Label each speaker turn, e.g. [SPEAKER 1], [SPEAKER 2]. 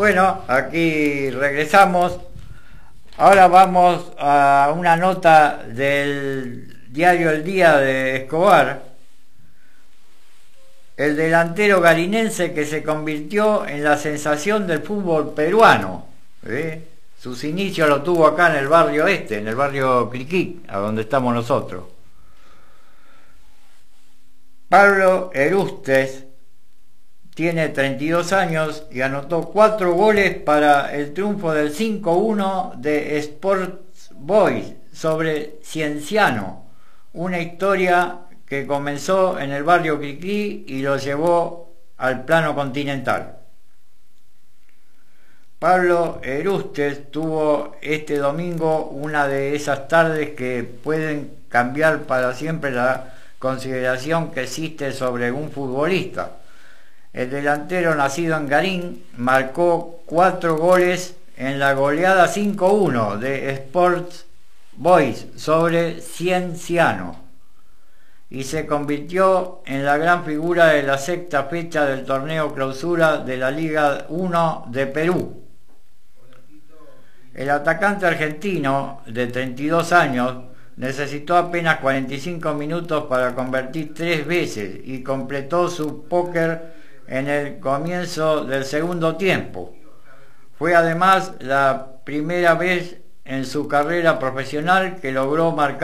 [SPEAKER 1] Bueno, aquí regresamos. Ahora vamos a una nota del diario El Día de Escobar. El delantero garinense que se convirtió en la sensación del fútbol peruano. Sus inicios los tuvo acá en el barrio en el barrio Cliquí, a donde estamos nosotros. Pablo Erustes tiene 32 años y anotó 4 goles para el triunfo del 5-1 de Sports Boys sobre Cienciano, una historia que comenzó en el barrio Cliquí y lo llevó al plano continental. Pablo Erustes tuvo este domingo una de esas tardes que pueden cambiar para siempre la consideración que existe sobre un futbolista. El delantero nacido en Garín marcó 4 goles en la goleada 5-1 de Sports Boys sobre Cienciano y se convirtió en la gran figura de la sexta fecha del torneo clausura de la Liga 1 de Perú. El atacante argentino de 32 años necesitó apenas 45 minutos para convertir 3 veces y completó su póker en el comienzo del segundo tiempo. Fue además la primera vez en su carrera profesional que logró marcar